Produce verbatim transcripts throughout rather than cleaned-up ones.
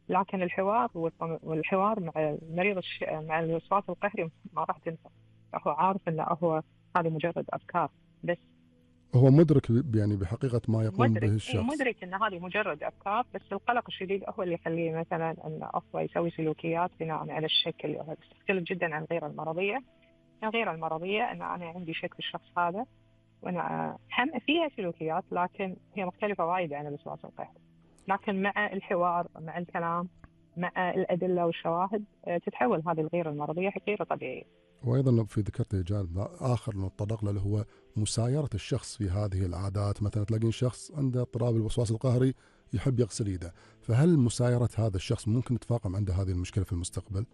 لكن الحوار والط- والحوار مع المريض الش... مع الوسواس القهري ما راح تنفع. هو عارف انه هو هذه مجرد افكار بس. هو مدرك ب- يعني بحقيقة ما يقوم به مدرك اي الشخص. مدرك ان هذه مجرد افكار بس. القلق الشديد هو اللي يخليه مثلا انه هو يسوي سلوكيات بناء على الشك اللي هو تختلف جدا عن غير المرضيه. غير المرضيه ان انا عندي شك في الشخص هذا، وانا هم فيها سلوكيات لكن هي مختلفه وايد عن الوسواس القهري. لكن مع الحوار مع الكلام مع الادله والشواهد آه، تتحول هذه الغيره المرضيه حق غيره طبيعيه. وأيضا في ذكرت جانب آخر نتطرق له اللي هو مسايرة الشخص في هذه العادات. مثلا تلاقين شخص عنده اضطراب الوسواس القهري يحب يغسل يده، فهل مسايرة هذا الشخص ممكن تتفاقم عنده هذه المشكلة في المستقبل؟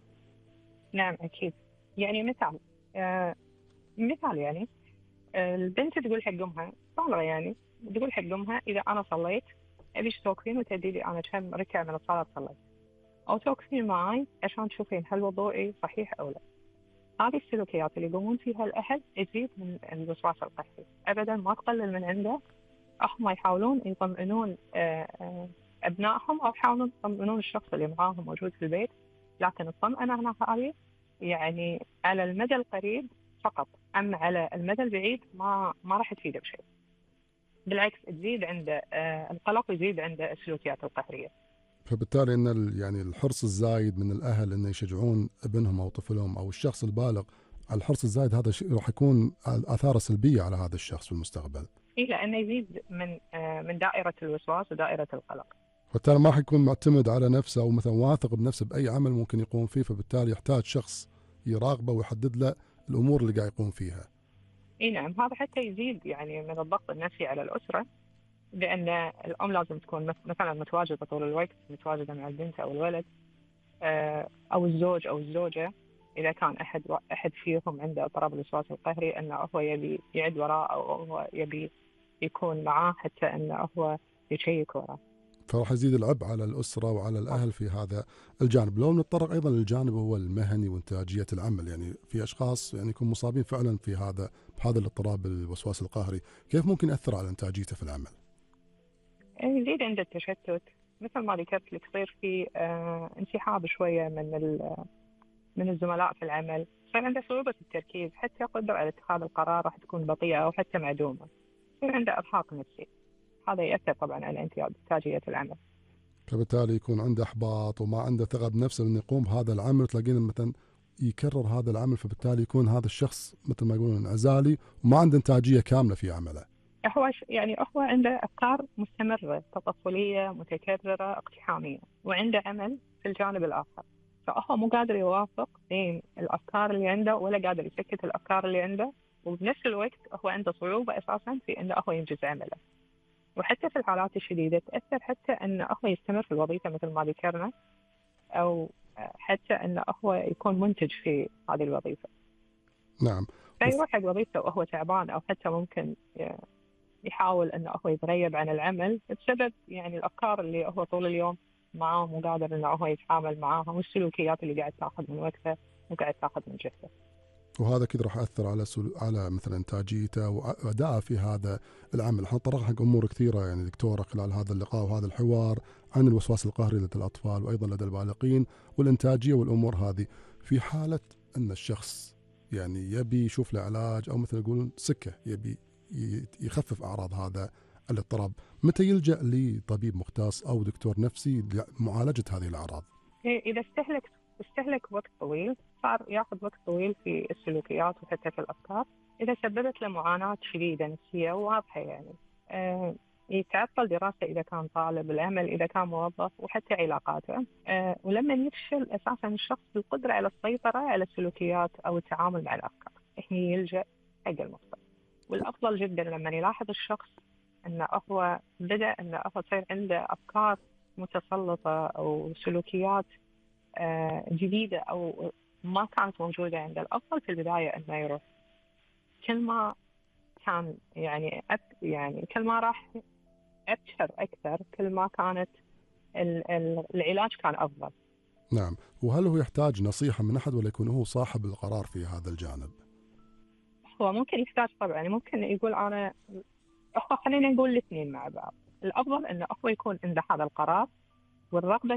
نعم اكيد. يعني مثال آه مثال يعني آه البنت تقول حق امها صالة، يعني تقول حق امها اذا انا صليت ابيش توقفين وتدي لي انا كم ركعه من الصلاه صليت، او توقفين معي عشان تشوفين هل وضوئي صحيح او لا. هذه السلوكيات اللي يقومون فيها الاهل تزيد من الوسواس القهري، ابدا ما تقلل من عنده. هم يحاولون يطمئنون آه، آه، ابنائهم او يحاولون يطمئنون الشخص اللي معاهم موجود في البيت، لكن الطمأنة هذه يعني على المدى القريب فقط، اما على المدى البعيد ما ما راح تفيده بشيء. بالعكس تزيد عنده آه، القلق، يزيد عنده السلوكيات القهرية. فبالتالي ان ال- يعني الحرص الزايد من الاهل انه يشجعون ابنهم او طفلهم او الشخص البالغ على الحرص الزايد، هذا شيء راح يكون اثاره سلبيه على هذا الشخص في المستقبل. إيه، لانه يزيد من آه، من دائرة الوسواس ودائرة القلق. وبالتالي ما راح يكون معتمد على نفسه او مثلا واثق بنفسه باي عمل ممكن يقوم فيه، فبالتالي يحتاج شخص يراقبه ويحدد له الامور اللي قاعد يقوم فيها. اي نعم، هذا حتى يزيد يعني من الضغط النفسي على الأسرة، لأن الأم لازم تكون مث- مثلا متواجدة طول الوقت، متواجدة مع البنت أو الولد آه، أو الزوج أو الزوجة. إذا كان أحد أحد فيهم عنده اضطراب الوسواس القهري، أنه هو يبي يعد وراه أو هو يبي يكون معاه حتى أنه هو يشيك وراه. فراح يزيد العبء على الاسره وعلى طبعا. الاهل في هذا الجانب. لو نتطرق ايضا للجانب هو المهني وانتاجيه العمل، يعني في اشخاص يعني يكون مصابين فعلا في هذا بهذا الاضطراب الوسواس القهري، كيف ممكن ياثر على انتاجيته في العمل؟ يزيد عنده التشتت، مثل ما ذكرت لك، يصير في آه، انسحاب شوية من ال- من الزملاء في العمل، يصير عنده صعوبة في التركيز، حتى قدرة على اتخاذ القرار راح تكون بطيئة أو حتى معدومة. يصير عنده إرهاق نفسي، هذا يأثر طبعا على إنتاجية العمل. فبالتالي يكون عنده احباط وما عنده ثقه بنفسه انه يقوم بهذا العمل، تلاقينا مثلا يكرر هذا العمل، فبالتالي يكون هذا الشخص مثل ما يقولون انعزالي وما عنده انتاجيه كامله في عمله. هو ش- يعني هو عنده أفكار مستمرة تطفلية متكررة اقتحامية، وعنده عمل في الجانب الآخر، فهو مو قادر يوافق بين الأفكار اللي عنده ولا قادر يسكت الأفكار اللي عنده، وبنفس الوقت هو عنده صعوبة أساسا في أنه هو ينجز عمله. وحتى في الحالات الشديدة تأثر حتى أنه هو يستمر في الوظيفة مثل ما ذكرنا، أو حتى أنه هو يكون منتج في هذه الوظيفة، نعم. وف... فيروح حق وظيفته وهو تعبان، أو حتى ممكن يحاول انه هو يتغيب عن العمل بسبب يعني الافكار اللي هو طول اليوم معاه، مو قادر انه هو يتعامل معاها، والسلوكيات اللي قاعد تاخذ من وقته وقاعد تاخذ من جهده. وهذا كذا راح ياثر على سل... على مثلا انتاجيته وادائه في هذا العمل. احنا طرقنا حق امور كثيره يعني دكتوره خلال هذا اللقاء وهذا الحوار عن الوسواس القهري لدى الاطفال وايضا لدى البالغين والانتاجيه والامور هذه. في حاله ان الشخص يعني يبي يشوف له علاج او مثل يقولون سكه، يبي ي- يخفف اعراض هذا الاضطراب، متى يلجا لطبيب مختص او دكتور نفسي لمعالجه هذه الاعراض؟ اذا استهلك استهلك وقت طويل، صار ياخذ وقت طويل في السلوكيات وحتى في الافكار، اذا سببت له معاناه شديده نفسيه واضحه يعني آه، يتعطل دراسته اذا كان طالب، العمل اذا كان موظف، وحتى علاقاته آه، ولما يفشل اساسا الشخص بالقدره على السيطره على السلوكيات او التعامل مع الافكار، هنا يلجا حق المختص. والافضل جدا لما يلاحظ الشخص انه هو بدا انه هو تصير عنده افكار متسلطه او سلوكيات آه، جديده او ما كانت موجوده عنده، الافضل في البدايه انه يروح. كل ما كان يعني أب يعني كل ما راح ابشر اكثر، كل ما كانت ال- ال- العلاج كان افضل. نعم. وهل هو يحتاج نصيحه من احد ولا يكون هو صاحب القرار في هذا الجانب؟ هو ممكن يحتاج طبعا، يعني ممكن يقول انا، هو خلينا نقول الاثنين مع بعض. الافضل انه هو يكون عنده هذا القرار والرغبه